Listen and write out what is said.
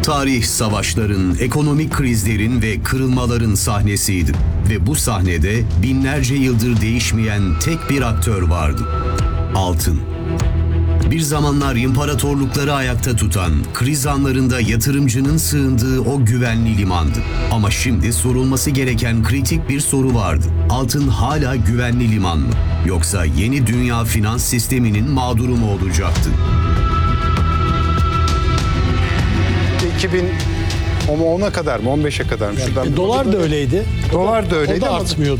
Tarih savaşların, ekonomik krizlerin ve kırılmaların sahnesiydi. Ve bu sahnede binlerce yıldır değişmeyen tek bir aktör vardı. Altın. Bir zamanlar imparatorlukları ayakta tutan, kriz anlarında yatırımcının sığındığı o güvenli limandı. Ama şimdi sorulması gereken kritik bir soru vardı. Altın hala güvenli liman mı? Yoksa yeni dünya finans sisteminin mağduru mu olacaktı? 2000 ama 10'a kadar mı 15'e kadar mı? Şuradan Dolar da öyleydi. Dolar da öyleydi O da ama artmıyordu.